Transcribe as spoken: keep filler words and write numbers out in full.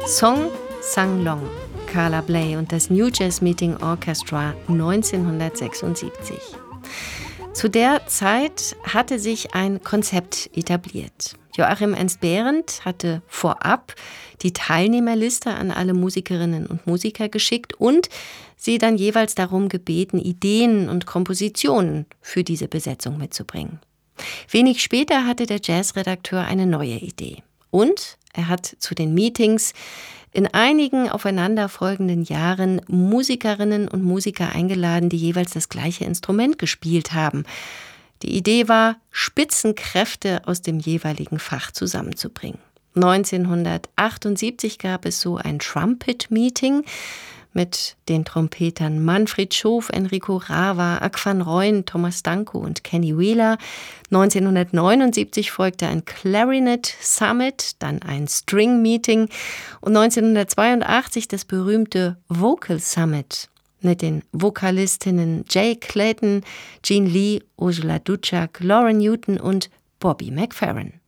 Song Sang Long, Carla Bley und das New Jazz Meeting Orchestra neunzehnhundertsechsundsiebzig. Zu der Zeit hatte sich ein Konzept etabliert. Joachim Ernst-Behrendt hatte vorab die Teilnehmerliste an alle Musikerinnen und Musiker geschickt und sie dann jeweils darum gebeten, Ideen und Kompositionen für diese Besetzung mitzubringen. Wenig später hatte der Jazzredakteur eine neue Idee. Und er hat zu den Meetings in einigen aufeinanderfolgenden Jahren Musikerinnen und Musiker eingeladen, die jeweils das gleiche Instrument gespielt haben. Die Idee war, Spitzenkräfte aus dem jeweiligen Fach zusammenzubringen. neunzehnhundertachtundsiebzig gab es so ein Trumpet-Meeting mit den Trompetern Manfred Schof, Enrico Rava, Ak van Rooyen, Thomas Danko und Kenny Wheeler. neunzehnhundertneunundsiebzig folgte ein Clarinet Summit, dann ein String Meeting und neunzehnhundertzweiundachtzig das berühmte Vocal Summit mit den Vokalistinnen Jay Clayton, Gene Lee, Ursula Duczak, Lauren Newton und Bobby McFerrin.